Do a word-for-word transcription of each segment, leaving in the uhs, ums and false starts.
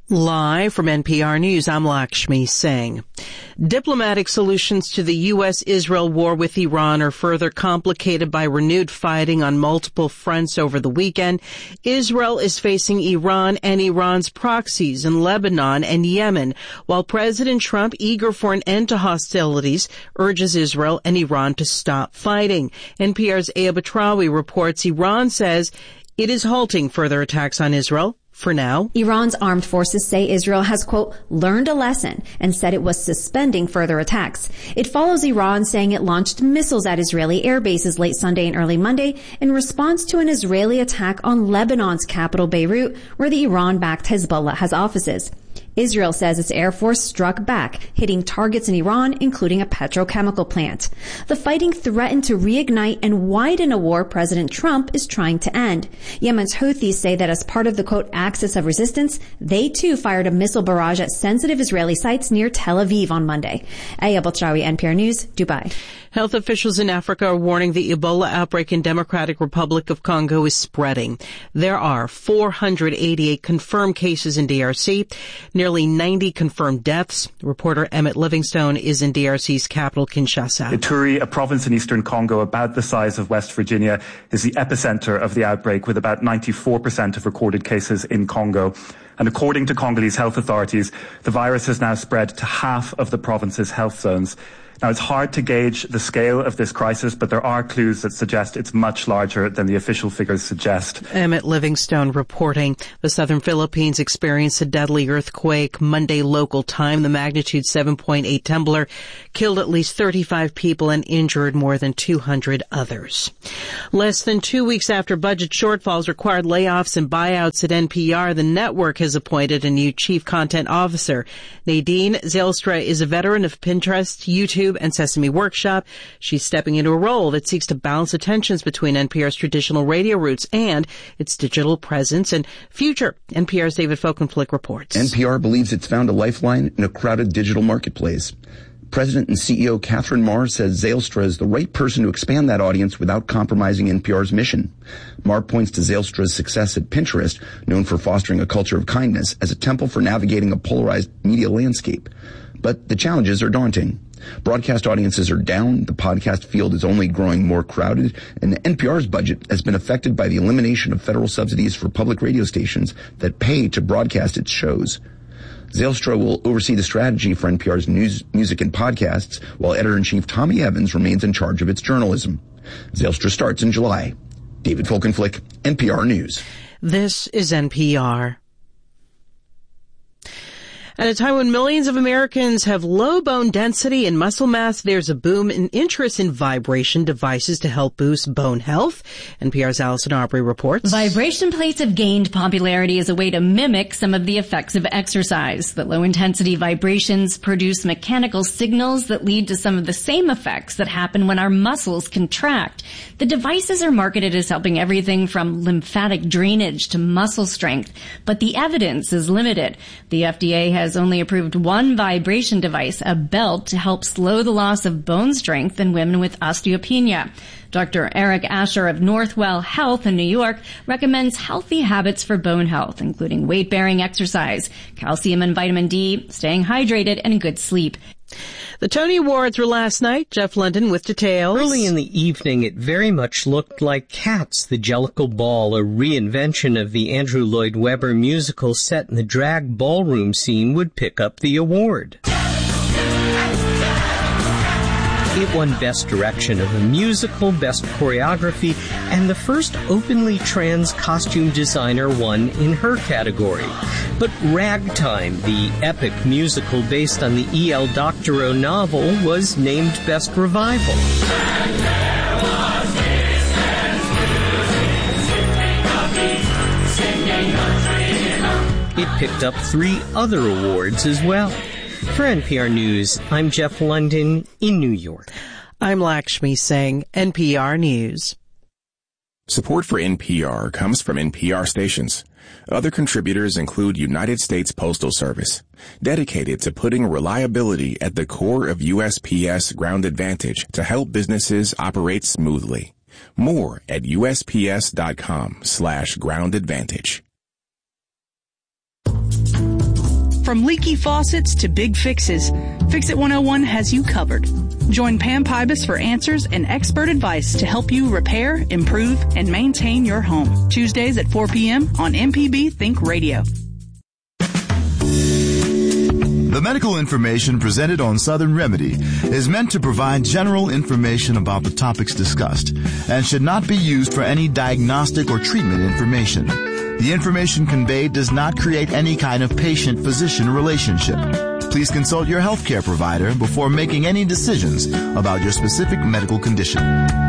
Live from N P R News, I'm Lakshmi Singh. Diplomatic solutions to the U S Israel war with Iran are further complicated by renewed fighting on multiple fronts over the weekend. Israel is facing Iran and Iran's proxies in Lebanon and Yemen, while President Trump, eager for an end to hostilities, urges Israel and Iran to stop fighting. N P R's Aya Batrawi reports Iran says it is halting further attacks on Israel. For now, Iran's armed forces say Israel has, quote, learned a lesson and said it was suspending further attacks. It follows Iran saying it launched missiles at Israeli air bases late Sunday and early Monday in response to an Israeli attack on Lebanon's capital, Beirut, where the Iran-backed Hezbollah has offices. Israel says its air force struck back, hitting targets in Iran, including a petrochemical plant. The fighting threatened to reignite and widen a war President Trump is trying to end. Yemen's Houthis say that as part of the, quote, axis of resistance, they too fired a missile barrage at sensitive Israeli sites near Tel Aviv on Monday. Aya Batrawi, N P R News, Dubai. Health officials in Africa are warning the Ebola outbreak in Democratic Republic of Congo is spreading. There are four hundred eighty-eight confirmed cases in D R C, nearly ninety confirmed deaths. Reporter Emmett Livingstone is in D R C's capital, Kinshasa. Ituri, a province in eastern Congo about the size of West Virginia, is the epicenter of the outbreak, with about ninety-four percent of recorded cases in Congo. And according to Congolese health authorities, the virus has now spread to half of the province's health zones. Now, it's hard to gauge the scale of this crisis, but there are clues that suggest it's much larger than the official figures suggest. Emmett Livingstone reporting. The southern Philippines experienced a deadly earthquake Monday local time. The magnitude seven point eight tremor killed at least thirty-five people and injured more than two hundred others. Less than two weeks after budget shortfalls required layoffs and buyouts at N P R, the network has appointed a new chief content officer. Nadine Zylstra is a veteran of Pinterest, YouTube, and Sesame Workshop. She's stepping into a role that seeks to balance the tensions between N P R's traditional radio roots and its digital presence and future. N P R's David Folkenflik reports. N P R believes it's found a lifeline in a crowded digital marketplace. President and C E O Catherine Marr says Zylstra is the right person to expand that audience without compromising N P R's mission. Marr points to Zylstra's success at Pinterest, known for fostering a culture of kindness, as a temple for navigating a polarized media landscape. But the challenges are daunting. Broadcast audiences are down, the podcast field is only growing more crowded, and N P R's budget has been affected by the elimination of federal subsidies for public radio stations that pay to broadcast its shows. Zylstra will oversee the strategy for N P R's news, music, and podcasts, while editor-in-chief Tommy Evans remains in charge of its journalism. Zylstra starts in July. David Folkenflik, N P R News. This is N P R. At a time when millions of Americans have low bone density and muscle mass, there's a boom in interest in vibration devices to help boost bone health. N P R's Allison Aubrey reports. Vibration plates have gained popularity as a way to mimic some of the effects of exercise. The low-intensity vibrations produce mechanical signals that lead to some of the same effects that happen when our muscles contract. The devices are marketed as helping everything from lymphatic drainage to muscle strength, but the evidence is limited. The F D A has has only approved one vibration device, a belt, to help slow the loss of bone strength in women with osteopenia. Doctor Eric Asher of Northwell Health in New York recommends healthy habits for bone health, including weight-bearing exercise, calcium and vitamin D, staying hydrated, and good sleep. The Tony Awards were last night. Jeff London with details. Early in the evening, it very much looked like Cats, the Jellicle Ball, a reinvention of the Andrew Lloyd Webber musical set in the drag ballroom scene, would pick up the award. It won Best Direction of a Musical, Best Choreography, and the first openly trans costume designer won in her category. But Ragtime, the epic musical based on the E L Doctorow novel, was named Best Revival. It picked up three other awards as well. For N P R News, I'm Jeff London in New York. I'm Lakshmi Singh, N P R News. Support for N P R comes from N P R stations. Other contributors include United States Postal Service, dedicated to putting reliability at the core of U S P S Ground Advantage to help businesses operate smoothly. More at usps.com slash ground advantage. From leaky faucets to big fixes, Fix It one oh one has you covered. Join Pam Pybus for answers and expert advice to help you repair, improve, and maintain your home. Tuesdays at four p.m. on M P B Think Radio. The medical information presented on Southern Remedy is meant to provide general information about the topics discussed and should not be used for any diagnostic or treatment information. The information conveyed does not create any kind of patient-physician relationship. Please consult your healthcare provider before making any decisions about your specific medical condition.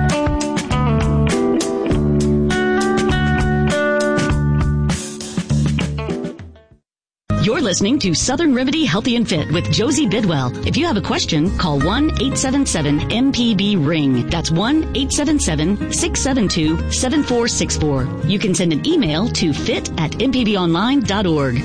You're listening to Southern Remedy Healthy and Fit with Josie Bidwell. If you have a question, call one eight seven seven M P B ring. That's one eight seven seven six seven two seven four six four. You can send an email to fit at m p b online dot org.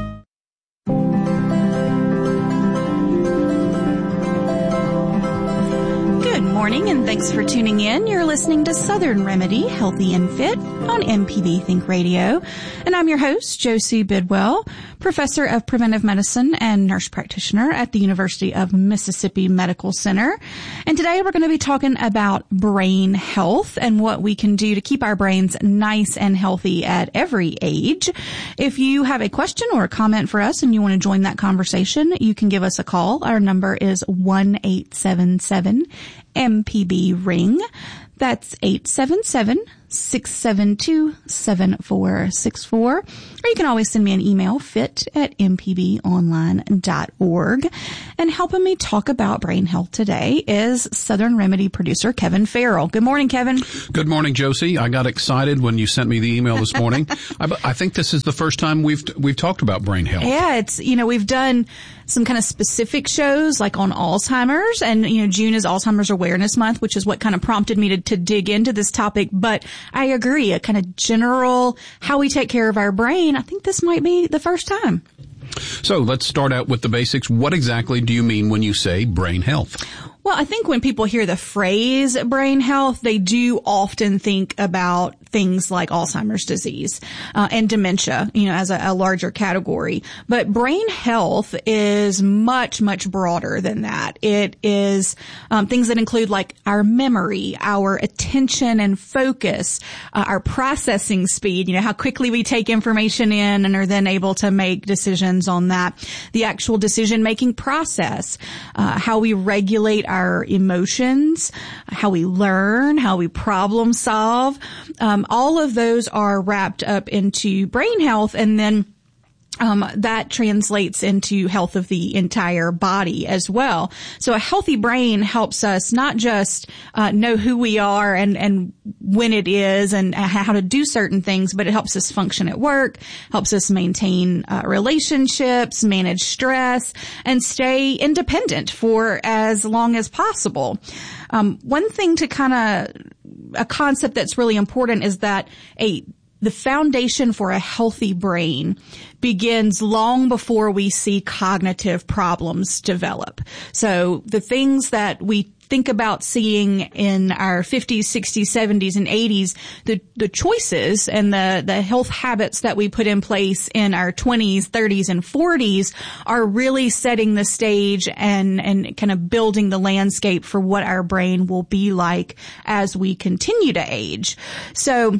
Good morning, and thanks for tuning in. You're listening to Southern Remedy Healthy and Fit on M P B Think Radio. And I'm your host, Josie Bidwell, professor of preventive medicine and nurse practitioner at the University of Mississippi Medical Center. And today we're going to be talking about brain health and what we can do to keep our brains nice and healthy at every age. If you have a question or a comment for us and you want to join that conversation, you can give us a call. Our number is one eight seven seven M P B ring. That's eight seven seven six seven two seven four six four. Or you can always send me an email, fit at m p b online dot org. And helping me talk about brain health today is Southern Remedy producer Kevin Farrell. Good morning, Kevin. Good morning, Josie. I got excited when you sent me the email this morning. I, I think this is the first time we've we've talked about brain health. Yeah, it's, you know, we've done some kind of specific shows like on Alzheimer's, and, you know, June is Alzheimer's Awareness Month, which is what kind of prompted me to, to dig into this topic. But I agree, a kind of general how we take care of our brain, I think this might be the first time. So let's start out with the basics. What exactly do you mean when you say brain health? Well, I think when people hear the phrase brain health, they do often think about things like Alzheimer's disease uh, and dementia, you know, as a, a larger category. But brain health is much, much broader than that. It is um, things that include like our memory, our attention and focus, uh, our processing speed, you know, how quickly we take information in and are then able to make decisions on that, the actual decision-making process, uh, how we regulate our emotions, how we learn, how we problem solve. Um, all of those are wrapped up into brain health, and then Um, that translates into health of the entire body as well. So a healthy brain helps us not just uh, know who we are and, and when it is and how to do certain things, but it helps us function at work, helps us maintain uh, relationships, manage stress, and stay independent for as long as possible. Um, one thing to kind of, a concept that's really important is that a the foundation for a healthy brain begins long before we see cognitive problems develop. So the things that we think about seeing in our fifties, sixties, seventies, and eighties, the, the choices and the, the health habits that we put in place in our twenties, thirties, and forties are really setting the stage and, and kind of building the landscape for what our brain will be like as we continue to age. So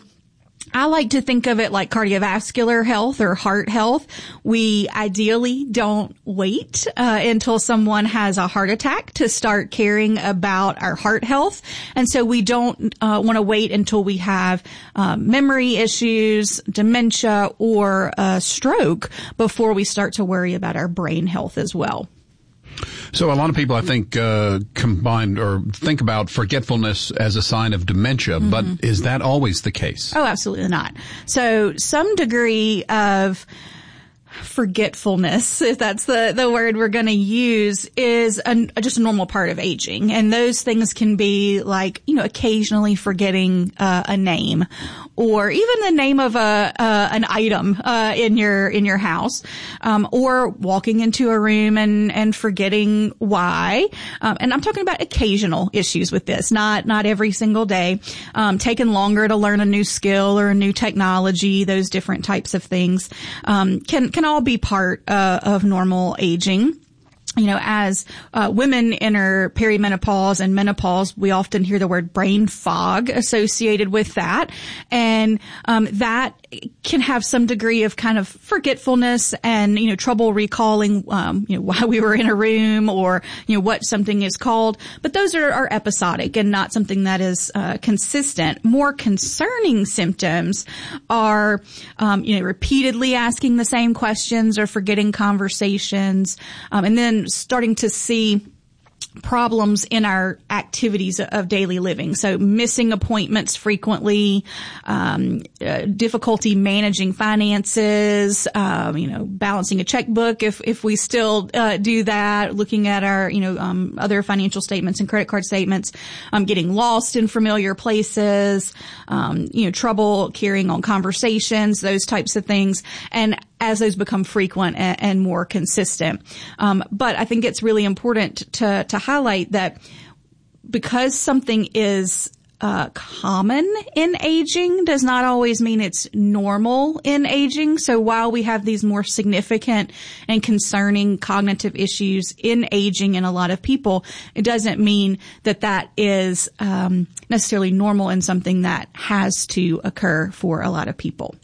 I like to think of it like cardiovascular health or heart health. We ideally don't wait uh, until someone has a heart attack to start caring about our heart health. And so we don't uh, want to wait until we have uh, memory issues, dementia, or a stroke before we start to worry about our brain health as well. So a lot of people, I think, uh, combine or think about forgetfulness as a sign of dementia, mm-hmm. but is that always the case? Oh, absolutely not. So some degree of forgetfulness, if that's the, the word we're going to use, is a, just a normal part of aging. And those things can be like, you know, occasionally forgetting uh, a name, or even the name of a uh, an item uh, in your in your house, um, or walking into a room and and forgetting why. Um, and I'm talking about occasional issues with this, not not every single day. Um, taking longer to learn a new skill or a new technology, those different types of things um, can can can all be part uh, of normal aging. You know, as uh, women enter perimenopause and menopause, we often hear the word brain fog associated with that. And um that can have some degree of kind of forgetfulness and, you know, trouble recalling, um, you know, why we were in a room or, you know, what something is called. But those are, are episodic and not something that is uh, consistent. More concerning symptoms are, um, you know, repeatedly asking the same questions or forgetting conversations, um, and then starting to see problems in our activities of daily living. So missing appointments frequently, um, uh, difficulty managing finances, um, you know, balancing a checkbook if, if we still, uh, do that, looking at our, you know, um, other financial statements and credit card statements, um, getting lost in familiar places, um, you know, trouble carrying on conversations, those types of things. And as those become frequent and, and more consistent. Um, but I think it's really important to, to highlight that because something is uh, common in aging does not always mean it's normal in aging. So while we have these more significant and concerning cognitive issues in aging in a lot of people, it doesn't mean that that is um, necessarily normal and something that has to occur for a lot of people.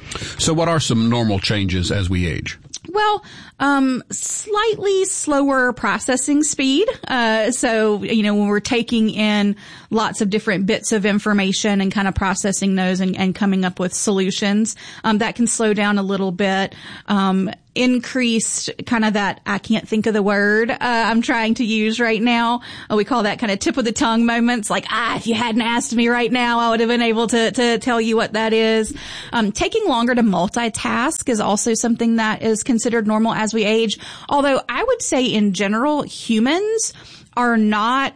So what are some normal changes as we age? Well, um, slightly slower processing speed. Uh, so, you know, when we're taking in lots of different bits of information and kind of processing those and, and coming up with solutions, um, that can slow down a little bit. Um, increased kind of that I can't think of the word uh, I'm trying to use right now. Uh, we call that kind of tip of the tongue moments. Like, ah, if you hadn't asked me right now, I would have been able to, to tell you what that is. Um, taking longer to multitask is also something that is considered normal as we age. Although I would say in general, humans are not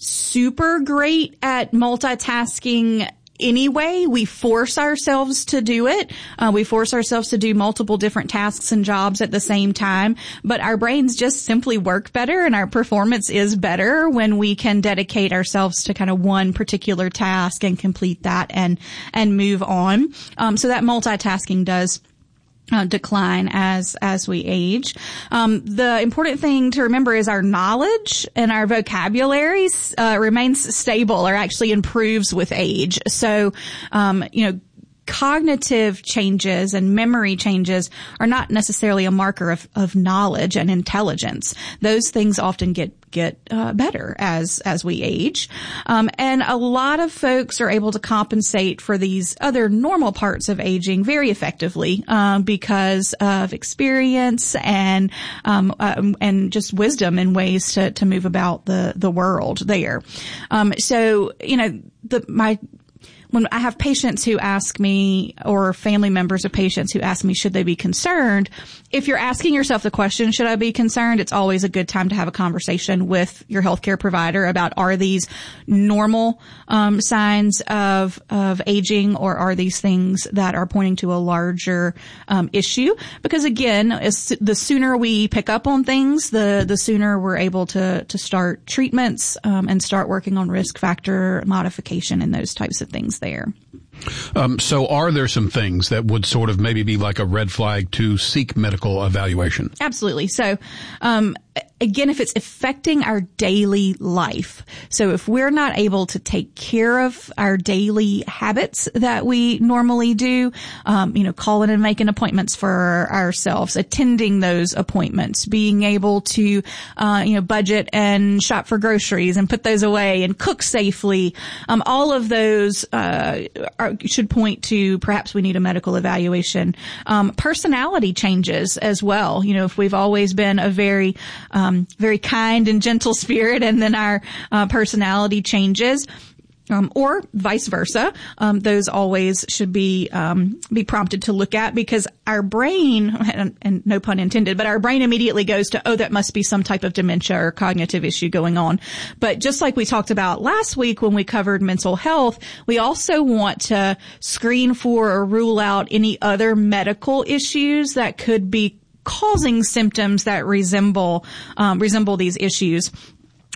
super great at multitasking anyway. We force ourselves to do it. Uh, we force ourselves to do multiple different tasks and jobs at the same time, but our brains just simply work better and our performance is better when we can dedicate ourselves to kind of one particular task and complete that and, and move on. Um, so that multitasking does Uh, decline as as we age. Um, the important thing to remember is our knowledge and our vocabulary uh, remains stable or actually improves with age. So, um, you know, cognitive changes and memory changes are not necessarily a marker of, of knowledge and intelligence. Those things often get get uh, better as as we age. Um, and a lot of folks are able to compensate for these other normal parts of aging very effectively um, because of experience and um, uh, and just wisdom and ways to to move about the the world there. Um, so you know the my. When I have patients who ask me, or family members of patients who ask me, should they be concerned? If you're asking yourself the question, should I be concerned? It's always a good time to have a conversation with your healthcare provider about, are these normal um, signs of of aging, or are these things that are pointing to a larger um, issue? Because again, as, the sooner we pick up on things, the the sooner we're able to to start treatments um, and start working on risk factor modification and those types of things there. Um, so are there some things that would sort of maybe be like a red flag to seek medical evaluation? Absolutely. So, um, again, if it's affecting our daily life, so if we're not able to take care of our daily habits that we normally do, um, you know, calling and making appointments for ourselves, attending those appointments, being able to, uh, you know, budget and shop for groceries and put those away and cook safely, um, all of those, uh, are, should point to perhaps we need a medical evaluation. Um, personality changes as well. You know, if we've always been a very, um, very kind and gentle spirit, and then our uh, personality changes, um, or vice versa, um, those always should be um, be prompted to look at, because our brain, and, and no pun intended, but our brain immediately goes to, oh, that must be some type of dementia or cognitive issue going on. But just like we talked about last week when we covered mental health, we also want to screen for or rule out any other medical issues that could be causing symptoms that resemble um, resemble these issues.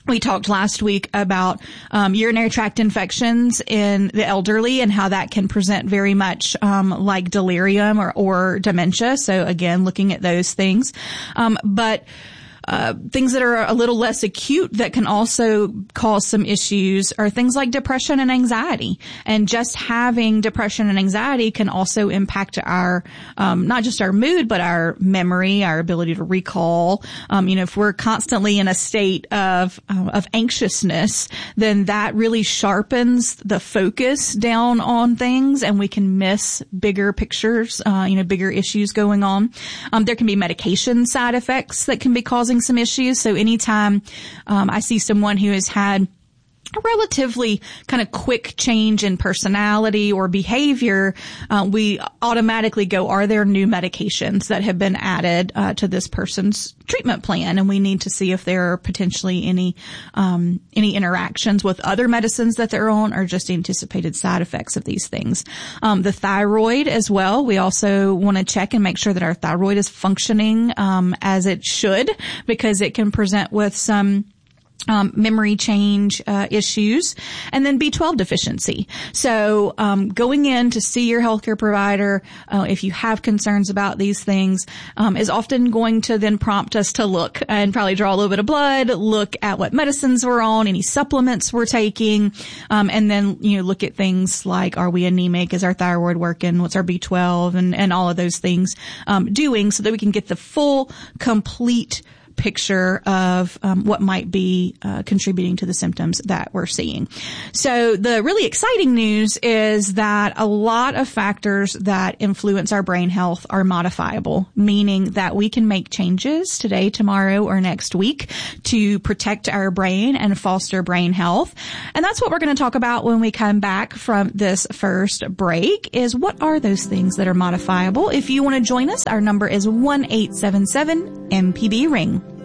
We talked last week about um, urinary tract infections in the elderly and how that can present very much um, like delirium or, or dementia. So again, looking at those things. Um, but Uh, things that are a little less acute that can also cause some issues are things like depression and anxiety. And just having depression and anxiety can also impact our, um, not just our mood, but our memory, our ability to recall. Um, you know, if we're constantly in a state of, uh, of anxiousness, then that really sharpens the focus down on things and we can miss bigger pictures, uh, you know, bigger issues going on. Um, there can be medication side effects that can be causing some issues. So anytime um, I see someone who has had a relatively kind of quick change in personality or behavior, uh, we automatically go, are there new medications that have been added uh, to this person's treatment plan? And we need to see if there are potentially any um any interactions with other medicines that they're on or just anticipated side effects of these things. Um the thyroid as well. We also want to check and make sure that our thyroid is functioning um as it should, because it can present with some Um, memory change uh, issues, and then B twelve deficiency. So um, going in to see your healthcare provider, uh, if you have concerns about these things, um, is often going to then prompt us to look and probably draw a little bit of blood, look at what medicines we're on, any supplements we're taking, um, and then you know look at things like, are we anemic? Is our thyroid working? What's our B twelve? And, and all of those things um, doing, so that we can get the full, complete picture of um, what might be uh, contributing to the symptoms that we're seeing. So the really exciting news is that a lot of factors that influence our brain health are modifiable, meaning that we can make changes today, tomorrow, or next week to protect our brain and foster brain health. And that's what we're going to talk about when we come back from this first break, is what are those things that are modifiable. If you want to join us, our number is one eight seven seven M P B ring.